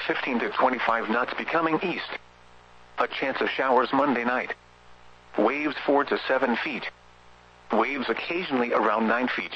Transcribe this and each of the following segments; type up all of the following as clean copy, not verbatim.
15 to 25 knots becoming east. A chance of showers Monday night. Waves 4 to 7 feet. Waves occasionally around 9 feet.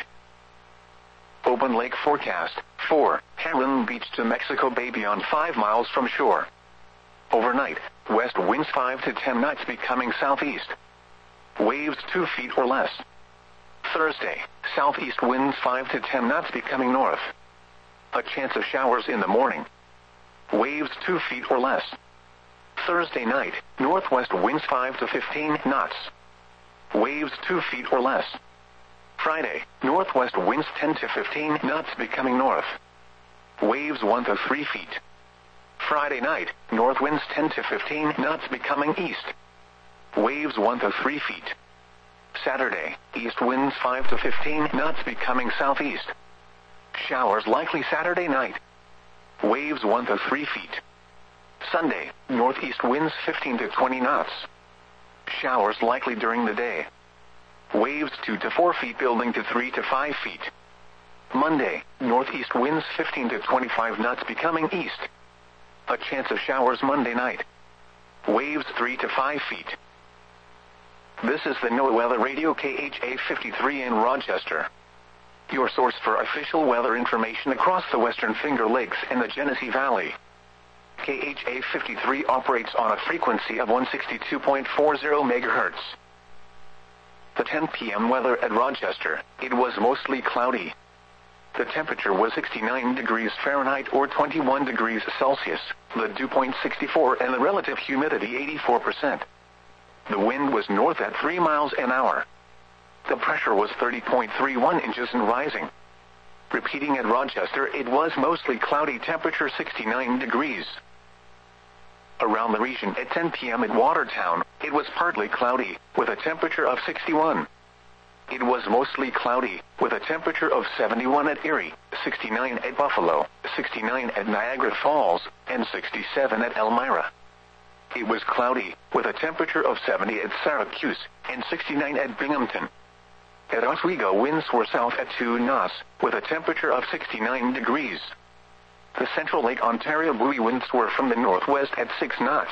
Open lake forecast. 4. Heron Beach to Mexico Bay beyond 5 miles from shore. Overnight, west winds 5 to 10 knots becoming southeast. Waves 2 feet or less. Thursday, southeast winds 5 to 10 knots becoming north. A chance of showers in the morning. Waves 2 feet or less. Thursday night, northwest winds 5 to 15 knots. Waves 2 feet or less. Friday, northwest winds 10 to 15 knots becoming north. Waves 1 to 3 feet. Friday night, north winds 10 to 15 knots becoming east. Waves 1 to 3 feet. Saturday, east winds 5 to 15 knots becoming southeast. Showers likely Saturday night. Waves 1 to 3 feet. Sunday, northeast winds 15 to 20 knots. Showers likely during the day. Waves 2 to 4 feet building to 3 to 5 feet. Monday, northeast winds 15 to 25 knots becoming east. A chance of showers Monday night. Waves 3 to 5 feet. This is the NOAA Weather Radio KHA 53 in Rochester. Your source for official weather information across the Western Finger Lakes and the Genesee Valley. KHA 53 operates on a frequency of 162.40 MHz. The 10 p.m. weather at Rochester, it was mostly cloudy. The temperature was 69 degrees Fahrenheit or 21 degrees Celsius, the dew point 64 and the relative humidity 84%. The wind was north at 3 miles an hour. The pressure was 30.31 inches and rising. Repeating at Rochester, it was mostly cloudy, temperature 69 degrees. Around the region at 10 p.m. at Watertown, it was partly cloudy, with a temperature of 61. It was mostly cloudy, with a temperature of 71 at Erie, 69 at Buffalo, 69 at Niagara Falls, and 67 at Elmira. It was cloudy, with a temperature of 70 at Syracuse, and 69 at Binghamton. At Oswego, winds were south at 2 knots, with a temperature of 69 degrees. The Central Lake Ontario buoy winds were from the northwest at 6 knots.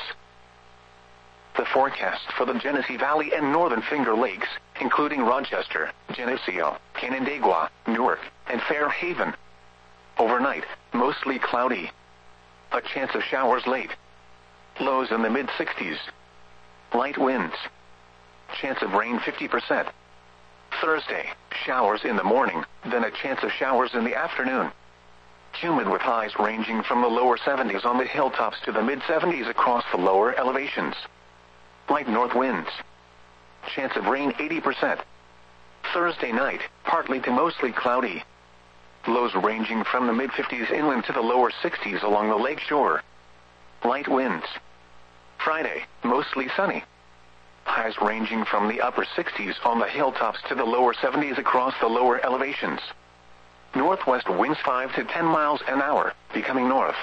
The forecast for the Genesee Valley and Northern Finger Lakes, including Rochester, Geneseo, Canandaigua, Newark, and Fairhaven. Overnight, mostly cloudy. A chance of showers late. Lows in the mid-60s. Light winds. Chance of rain 50%. Thursday, showers in the morning, then a chance of showers in the afternoon. Humid with highs ranging from the lower 70s on the hilltops to the mid-70s across the lower elevations. Light north winds. Chance of rain 80%. Thursday night, partly to mostly cloudy. Lows ranging from the mid-50s inland to the lower 60s along the lake shore. Light winds. Friday, mostly sunny. Highs ranging from the upper 60s on the hilltops to the lower 70s across the lower elevations. Northwest winds 5 to 10 miles an hour, becoming north.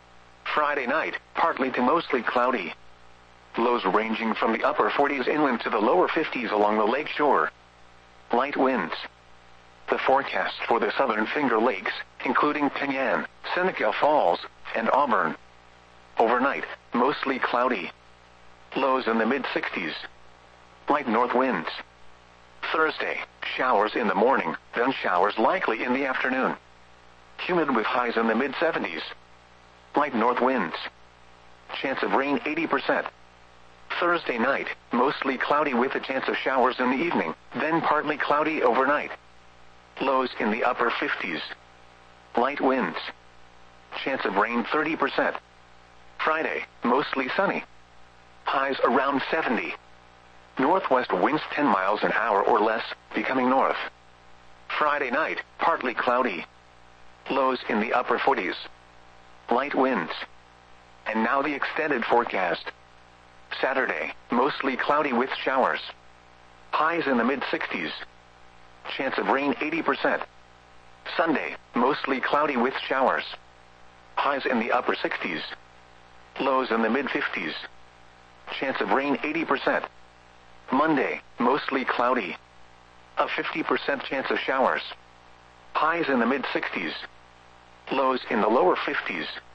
Friday night, partly to mostly cloudy. Lows ranging from the upper 40s inland to the lower 50s along the lake shore. Light winds. The forecast for the Southern Finger Lakes, including Penyan, Seneca Falls, and Auburn. Overnight, mostly cloudy. Lows in the mid-60s. Light north winds. Thursday, showers in the morning, then showers likely in the afternoon. Humid with highs in the mid-70s. Light north winds. Chance of rain 80%. Thursday night, mostly cloudy with a chance of showers in the evening, then partly cloudy overnight. Lows in the upper 50s. Light winds. Chance of rain 30%. Friday, mostly sunny. Highs around 70. Northwest winds 10 miles an hour or less, becoming north. Friday night, partly cloudy. Lows in the upper 40s. Light winds. And now the extended forecast. Saturday, mostly cloudy with showers. Highs in the mid-60s. Chance of rain 80%. Sunday, mostly cloudy with showers. Highs in the upper 60s. Lows in the mid-50s. Chance of rain 80%. Monday, mostly cloudy. A 50% chance of showers. Highs in the mid-60s. Lows in the lower 50s.